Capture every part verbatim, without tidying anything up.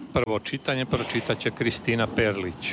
Prvo čitanje pročitat će Kristina Perlić.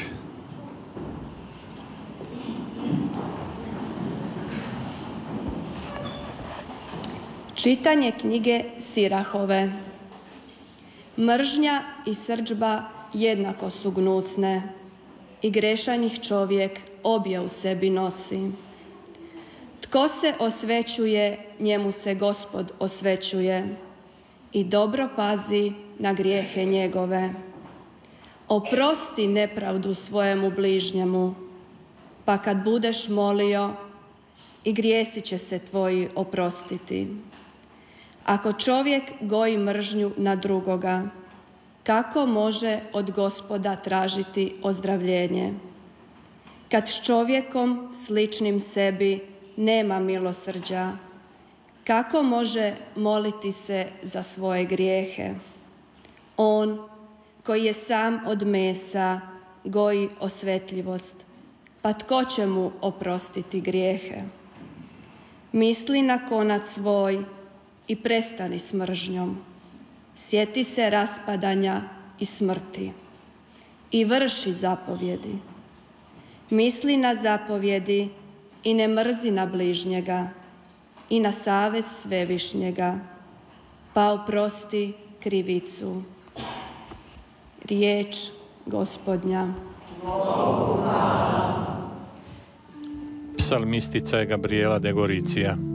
Čitanje knjige Sirahove. Mržnja i srdžba jednako su gnusne i grešan ih čovjek obje u sebi nosi. Tko se osvećuje, njemu se Gospod osvećuje i dobro pazi na grijehe njegove. Oprosti nepravdu svojemu bližnjemu, pa kad budeš molio, i grijesi će se tvoji oprostiti. Ako čovjek goji mržnju na drugoga, kako može od Gospoda tražiti ozdravljenje? Kad s čovjekom sličnim sebi nema milosrđa, kako može moliti se za svoje grijehe? On koji je sam od mesa goji osvetljivost, pa tko će mu oprostiti grijehe? Misli na konac svoj i prestani s mržnjom. Sjeti se raspadanja i smrti i vrši zapovjedi. Misli na zapovjedi i ne mrzi na bližnjega i na savez svevišnjega, pa oprosti krivicu. Riječ Gospodnja. Psalmistica je Gabriela de Goricija.